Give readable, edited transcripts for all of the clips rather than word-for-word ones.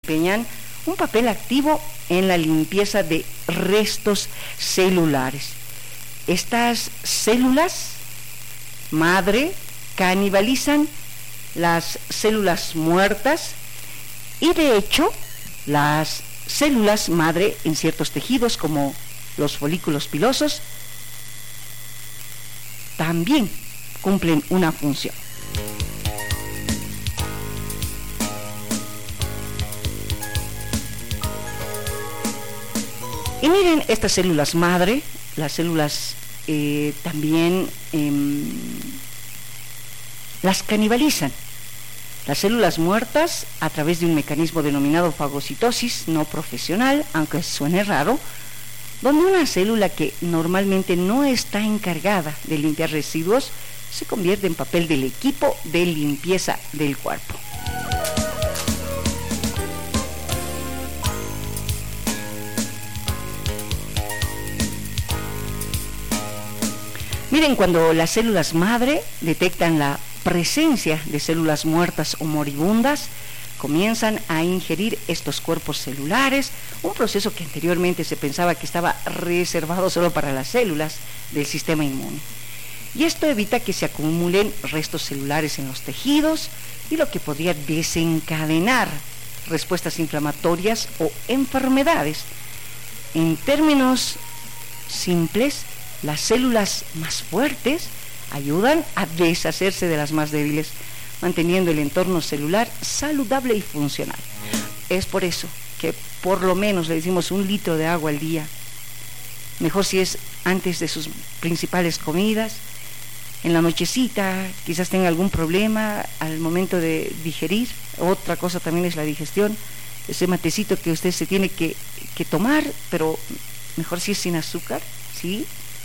desempeñan un papel activo en la limpieza de restos celulares. Estas células madre canibalizan las células muertas y de hecho las células madre en ciertos tejidos como los folículos pilosos también cumplen una función. Y miren, estas células madre, las células también las canibalizan. Las células muertas, a través de un mecanismo denominado fagocitosis no profesional, aunque suene raro, donde una célula que normalmente no está encargada de limpiar residuos se convierte en papel del equipo de limpieza del cuerpo. Miren, cuando las células madre detectan la presencia de células muertas o moribundas, comienzan a ingerir estos cuerpos celulares, un proceso que anteriormente se pensaba que estaba reservado solo para las células del sistema inmune. Y esto evita que se acumulen restos celulares en los tejidos y lo que podría desencadenar respuestas inflamatorias o enfermedades. En términos simples, las células más fuertes ayudan a deshacerse de las más débiles, manteniendo el entorno celular saludable y funcional. Es por eso que por lo menos le decimos 1 litro de agua al día. Mejor si es antes de sus principales comidas. En la nochecita quizás tenga algún problema al momento de digerir. Otra cosa también es la digestión. Ese matecito que usted se tiene que tomar, pero mejor si es sin azúcar, ¿sí?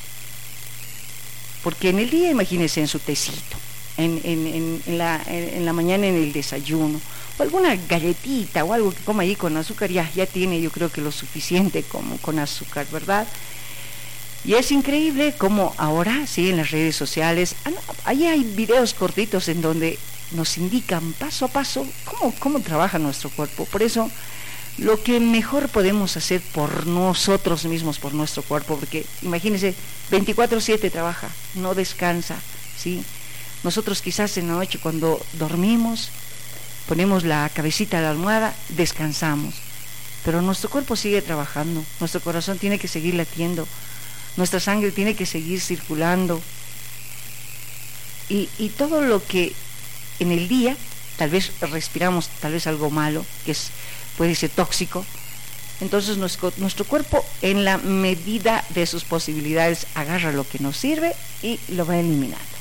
Porque en el día, imagínense, en su tecito, en la mañana en el desayuno, o alguna galletita o algo que coma ahí con azúcar, ya tiene, yo creo que lo suficiente como con azúcar, ¿verdad? Y es increíble cómo ahora, sí, en las redes sociales, ahí hay videos cortitos en donde nos indican paso a paso cómo trabaja nuestro cuerpo. Por eso, lo que mejor podemos hacer por nosotros mismos, por nuestro cuerpo, porque imagínense, 24/7 trabaja, no descansa, ¿sí? Nosotros quizás en la noche cuando dormimos, ponemos la cabecita a la almohada, descansamos, pero nuestro cuerpo sigue trabajando, nuestro corazón tiene que seguir latiendo, nuestra sangre tiene que seguir circulando, y todo lo que en el día, tal vez respiramos, tal vez algo malo, que puede ser tóxico, entonces nuestro cuerpo, en la medida de sus posibilidades, agarra lo que nos sirve y lo va eliminando.